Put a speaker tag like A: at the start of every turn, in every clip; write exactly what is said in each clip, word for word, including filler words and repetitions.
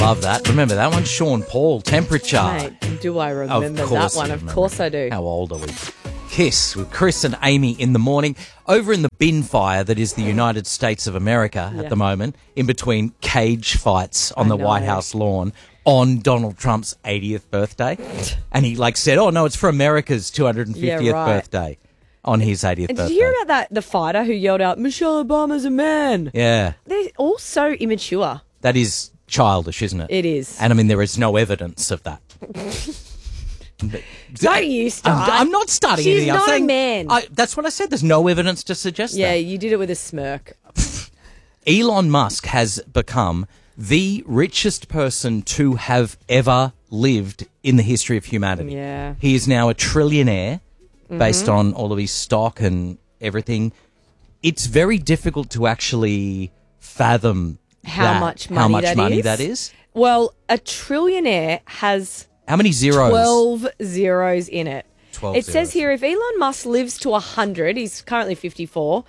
A: love that. Remember that one? Sean Paul, Temperature.
B: Mate, do I remember
A: Of course
B: that one?
A: you
B: Of
A: remember.
B: course I do.
A: How old are we? Kiss with Chris and Amy in the morning. Over in the bin fire that is the United States of America
B: Yeah.
A: at the moment, in between cage fights on
B: I
A: the
B: know.
A: White House lawn on Donald Trump's eightieth birthday. And he like said, oh no, it's for America's two hundred fiftieth
B: Yeah, right.
A: birthday on his eightieth
B: And did
A: birthday.
B: you hear about that? The fighter who yelled out, Michelle Obama's a man.
A: Yeah,
B: They're all so immature.
A: that is childish, isn't it?
B: It is.
A: And I mean, there is no evidence of that.
B: Don't you start.
A: I'm, I'm not starting
B: She's
A: anything. I'm
B: not a
A: saying,
B: man.
A: I, that's what I said. There's no evidence to suggest
B: Yeah,
A: that.
B: you did it with a smirk.
A: Elon Musk has become the richest person to have ever lived in the history of humanity.
B: Yeah.
A: He is now a trillionaire based on all of his stock and everything. It's very difficult to actually fathom
B: How
A: that,
B: much
A: how
B: money
A: much
B: that
A: money
B: is?
A: that is.
B: Well, a trillionaire has
A: How many zeros?
B: twelve zeros in it.
A: twelve
B: It says
A: zeros.
B: here if Elon Musk lives to one hundred, he's currently fifty-four,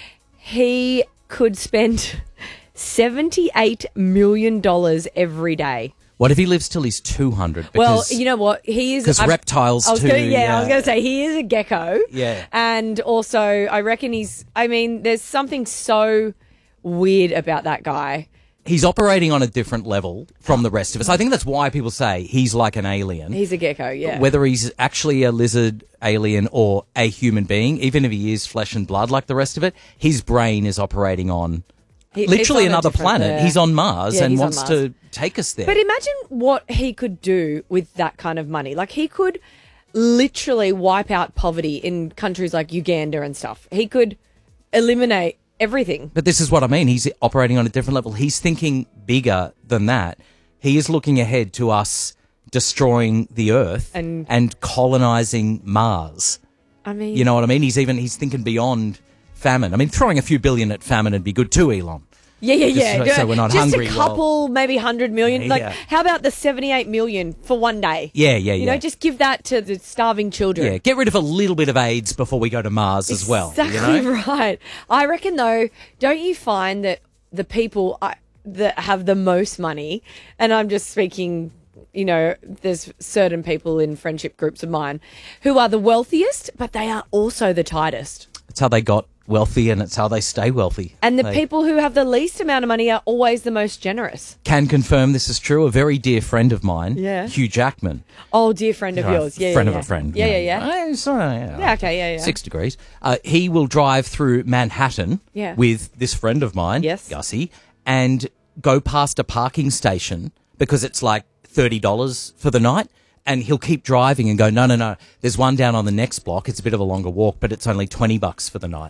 B: he could spend seventy-eight million dollars every day.
A: What if he lives till he's two hundred?
B: Well, you know what? He is...
A: 'cause
B: I'm-
A: reptiles
B: I was
A: too,
B: Gonna, yeah,
A: yeah.
B: I was going to say, he is a gecko.
A: Yeah.
B: And also, I reckon he's... I mean, there's something so weird about that guy.
A: he's operating on a different level from the rest of us. I think that's why people say he's like an alien.
B: He's a gecko, yeah.
A: Whether he's actually a lizard alien or a human being, even if he is flesh and blood like the rest of it, his brain is operating on
B: He-
A: literally
B: it's on a
A: another
B: different-
A: planet.
B: yeah.
A: He's on Mars
B: Yeah,
A: and
B: he's on
A: wants
B: Mars.
A: to take us there.
B: But imagine what he could do with that kind of money. Like, he could literally wipe out poverty in countries like Uganda and stuff. He could eliminate everything.
A: But this is what I mean. He's operating on a different level. He's thinking bigger than that. He is looking ahead to us destroying the Earth
B: And-
A: and colonizing Mars.
B: I mean,
A: You know what I mean? He's even he's thinking beyond famine. I mean, throwing a few billion at famine would be good too, Elon.
B: yeah, yeah,
A: Just
B: yeah.
A: so-
B: Do-
A: so we're not
B: Just
A: hungry
B: a
A: while-
B: couple, maybe hundred million.
A: Yeah,
B: like,
A: yeah.
B: how about the seventy-eight million for one day?
A: Yeah, yeah,
B: You
A: yeah.
B: know, just give that to the starving children.
A: Yeah, get rid of a little bit of AIDS before we go to Mars as well.
B: Exactly
A: You know?
B: right. I reckon, though, don't you find that the people uh, that have the most money, and I'm just speaking, you know, there's certain people in friendship groups of mine who are the wealthiest, but they are also the tightest.
A: It's how they got wealthy and it's how they stay wealthy.
B: And the
A: They
B: people who have the least amount of money are always the most generous.
A: can confirm this is true. A very dear friend of mine,
B: Yeah.
A: Hugh Jackman.
B: Oh, dear friend of
A: Uh,
B: yours. Yeah,
A: friend
B: yeah,
A: of
B: yeah.
A: a friend.
B: Yeah,
A: you
B: yeah,
A: know.
B: yeah.
A: Eh, it's, uh, yeah.
B: Yeah, okay, yeah, yeah.
A: Six degrees. Uh, he will drive through Manhattan
B: Yeah.
A: with this friend of mine,
B: Yes.
A: Gussie, and go past a parking station because it's like thirty dollars for the night. And he'll keep driving and go, no, no, no. There's one down on the next block. It's a bit of a longer walk, but it's only twenty bucks for the night.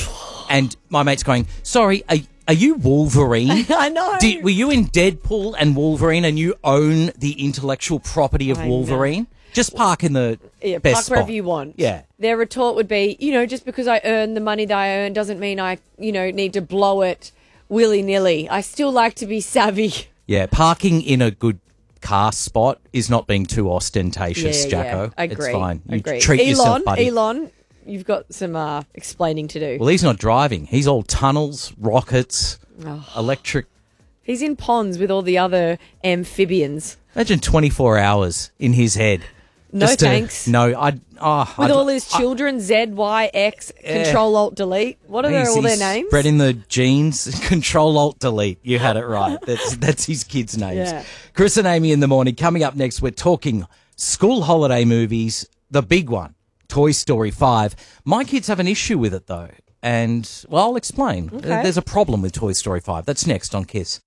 A: And my mate's going, sorry, are, are you Wolverine?
B: I know.
A: Did, were you in Deadpool and Wolverine and you own the intellectual property of
B: I know.
A: Wolverine? Just park in the
B: Yeah,
A: best
B: park
A: spot.
B: wherever you want.
A: Yeah.
B: Their retort would be, you know, just because I earn the money that I earn doesn't mean I, you know, need to blow it willy-nilly. I still like to be savvy.
A: Yeah, parking in a good car spot is not being too ostentatious,
B: Yeah, yeah,
A: Jacko.
B: yeah. Agree.
A: It's fine. You
B: Agree.
A: treat
B: Elon,
A: yourself, buddy.
B: Elon, you've got some uh, explaining to do.
A: Well, he's not driving. He's all tunnels, rockets,
B: Oh.
A: electric.
B: He's in ponds with all the other amphibians.
A: Imagine twenty-four hours in his head.
B: No
A: Just to-
B: thanks.
A: No, I. Oh,
B: With
A: I'd-
B: all his children, Z, Y, X,
A: Yeah.
B: Control, Alt, Delete. What are their,
A: He's-
B: all their
A: he's
B: names?
A: Bred in the genes. Control Alt Delete. You had it right. That's that's his kids' names.
B: Yeah.
A: Chris and Amy in the morning. Coming up next, we're talking school holiday movies. The big one, Toy Story five. My kids have an issue with it though, and well, I'll explain.
B: Okay.
A: There's a problem with Toy Story five. That's next on Kiss.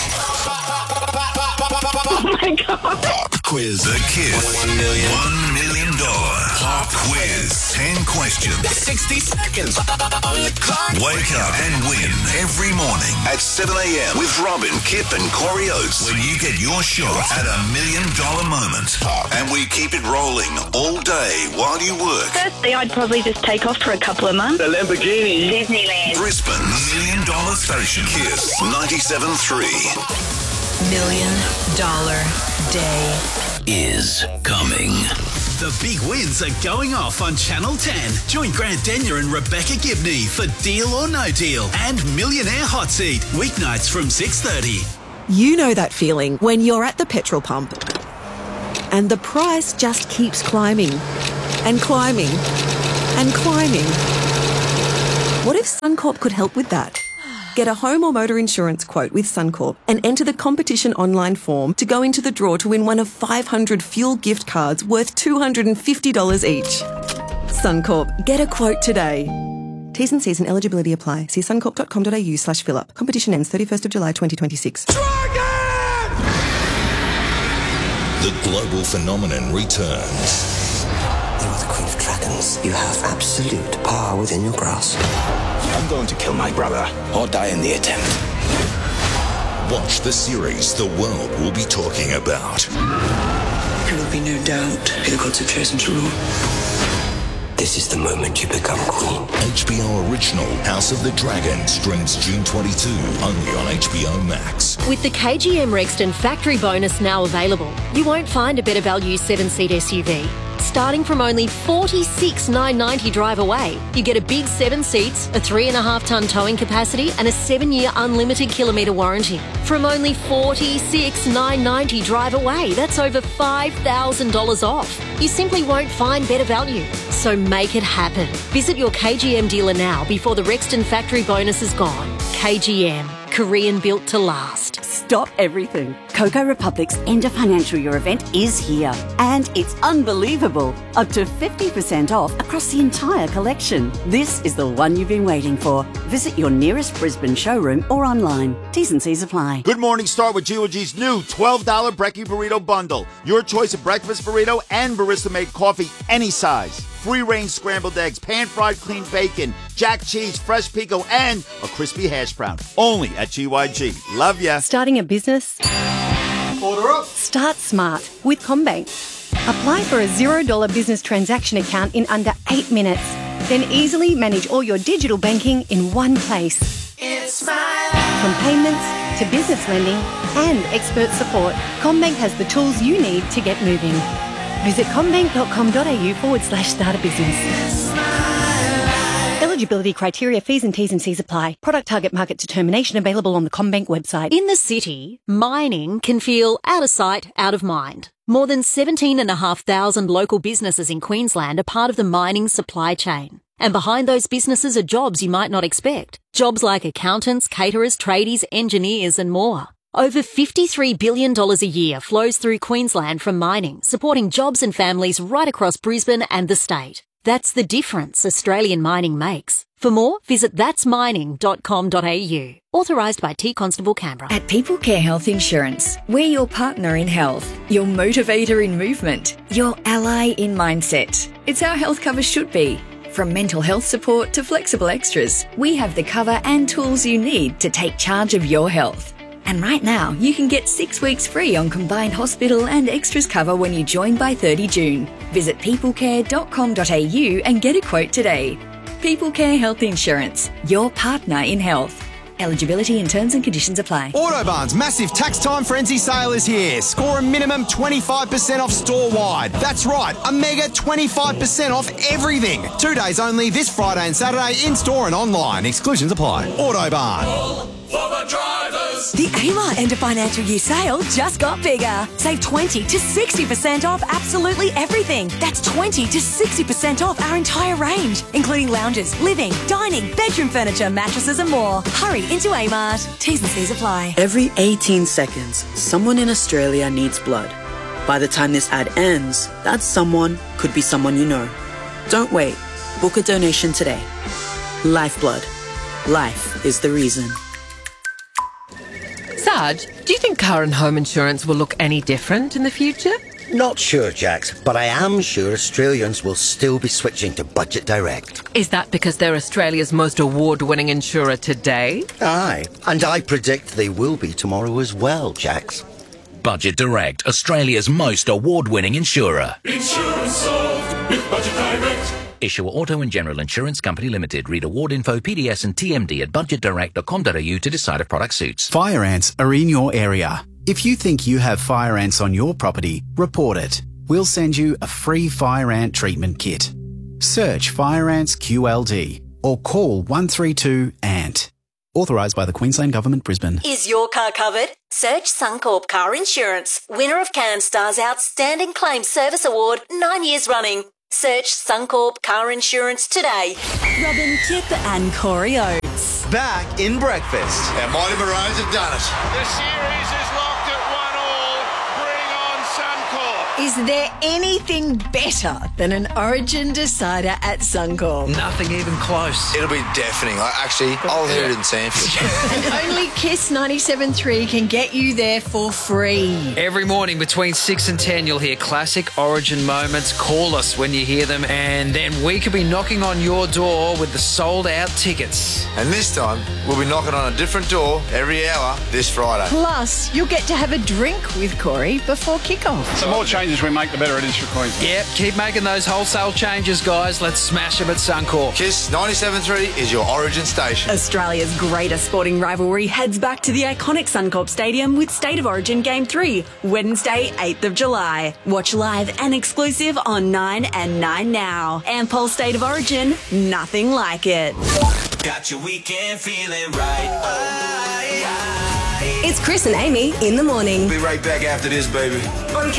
C: Pop quiz. The Kiss. One million. One million dollar pop quiz. Ten questions.
D: sixty seconds on the clock.
C: Wake up and win every morning at seven a.m. with Robin, Kip and Corey Oates. When you get your shot at a million dollar moment. And we keep it rolling all day while you work.
E: Firstly, I'd probably just take off for a couple of months.
F: The Lamborghini.
E: Disneyland.
C: Brisbane's million dollar station. Kiss ninety-seven point three.
G: Million Dollar Day
C: Is coming.
D: The big wins are going off on Channel ten. Join Grant Denyer and Rebecca Gibney for Deal or No Deal and Millionaire Hot Seat, weeknights from six thirty.
F: You know that feeling when you're at the petrol pump and the price just keeps climbing and climbing and climbing. What if Suncorp could help with that? Get a home or motor insurance quote with Suncorp and enter the competition online form to go into the draw to win one of five hundred fuel gift cards worth two hundred fifty dollars each. Suncorp, get a quote today. T's and C's and eligibility apply. See suncorp.com.au slash fill up. Competition ends thirty-first of July twenty twenty-six.
C: Dragon! The global phenomenon returns.
H: You are the Queen of Dragons. You have absolute power within your grasp.
I: I'm going to kill my brother or die in the attempt.
C: Watch the series the world will be talking about.
H: There will be no doubt who the gods have chosen to rule. This is the moment you become queen.
C: H B O original House of the Dragon streams June twenty-second, only on H B O Max.
J: With the K G M Rexton factory bonus now available, you won't find a better value seven-seat S U V. Starting from only forty-six thousand nine hundred ninety drive away, you get a big seven seats, a three and a half tonne towing capacity and a seven-year unlimited kilometre warranty. From only forty-six thousand nine hundred ninety drive away, that's over five thousand dollars off. You simply won't find better value. So make it happen. Visit your K G M dealer now before the Rexton factory bonus is gone. K G M, Korean built to last.
K: Stop everything. Coco Republic's end of financial year event is here. And it's unbelievable. Up to fifty percent off across the entire collection. This is the one you've been waiting for. Visit your nearest Brisbane showroom or online. T's and C's apply.
L: Good morning, start with G O G's new twelve dollars Brekkie Burrito Bundle. Your choice of breakfast burrito and barista-made coffee, any size. Free-range scrambled eggs, pan-fried clean bacon, jack cheese, fresh pico, and a crispy hash brown. Only at G Y G. Love ya.
M: Starting a business?
L: Order up.
M: Start smart with CommBank. Apply for a zero dollar business transaction account in under eight minutes. Then easily manage all your digital banking in one place.
N: It's my life.
M: From payments to business lending and expert support, CommBank has the tools you need to get moving. Visit commbank.com.au forward slash start a business. Eligibility criteria, fees and T's and C's apply. Product target market determination available on the CommBank website.
J: In the city, mining can feel out of sight, out of mind. More than seventeen thousand five hundred local businesses in Queensland are part of the mining supply chain. And behind those businesses are jobs you might not expect. Jobs like accountants, caterers, tradies, engineers and more. Over fifty-three billion dollars a year flows through Queensland from mining, supporting jobs and families right across Brisbane and the state. That's the difference Australian mining makes. For more, visit that's mining dot com dot a u. Authorised by T Constable Canberra.
O: At People Care Health Insurance, we're your partner in health, your motivator in movement, your ally in mindset. It's how health cover should be. From mental health support to flexible extras, we have the cover and tools you need to take charge of your health. And right now, you can get six weeks free on combined hospital and extras cover when you join by thirty June. Visit people care dot com dot a u and get a quote today. People Care Health Insurance, your partner in health. Eligibility and terms and conditions apply.
P: Autobarn's massive tax time frenzy sale is here. Score a minimum twenty-five percent off store-wide. That's right, a mega twenty-five percent off everything. Two days only this Friday and Saturday in-store and online. Exclusions apply. Autobarn.
N: For the drivers.
Q: The Amart end of financial year sale just got bigger. Save twenty to sixty percent off absolutely everything. That's twenty to sixty percent off our entire range, including lounges, living, dining, bedroom furniture, mattresses and more. Hurry into Amart. T's and C's apply.
R: Every eighteen seconds, someone in Australia needs blood. By the time this ad ends, that someone could be someone you know. Don't wait. Book a donation today. Lifeblood. Life is the reason.
S: Sarge, do you think car and home insurance will look any different in the future?
T: Not sure, Jax, but I am sure Australians will still be switching to Budget Direct.
S: Is that because they're Australia's most award-winning insurer today?
T: Aye, and I predict they will be tomorrow as well, Jax.
U: Budget Direct, Australia's most award-winning insurer.
N: Insurance solved with Budget Direct.
U: Issuer Auto and General Insurance Company Limited. Read award info, P D S and T M D at budget direct dot com dot a u to decide if product suits.
V: Fire ants are in your area. If you think you have fire ants on your property, report it. We'll send you a free fire ant treatment kit. Search Fire Ants Q L D or call one three two A N T. Authorised by the Queensland Government, Brisbane.
J: Is your car covered? Search Suncorp Car Insurance, winner of CanStar's Outstanding Claim Service Award nine years running. Search Suncorp Car Insurance today.
Q: Robin, Kip and Corey Oates.
A: Back in breakfast.
B: Our mighty Maroons have done it.
N: The series is locked at one all. Bring on Suncorp.
G: Is there anything better than an Origin decider at Suncorp?
I: Nothing even close.
B: It'll be deafening. Like, actually, I'll hear it in Sandfield.
G: And only Kiss ninety-seven point three can get you there for free.
I: Every morning between six and ten, you'll hear classic Origin moments. Call us when you hear them, and then we could be knocking on your door with the sold-out tickets.
B: And this time, we'll be knocking on a different door every hour this Friday.
G: Plus, you'll get to have a drink with Corey before kickoff.
W: The more changes we make, the better it is for Queensland.
I: Yep, keep making those wholesale changes, guys. Let's smash them at Suncorp.
B: Kiss ninety-seven point three is your Origin station.
Q: Australia's greatest sporting rivalry heads back to the iconic Suncorp Stadium with State of Origin Game three, Wednesday, eighth of July. Watch live and exclusive on nine and nine now. Ampol State of Origin, nothing like it.
H: Got your weekend feeling right.
Q: It's Chris and Amy in the morning.
B: Be right back after this, baby.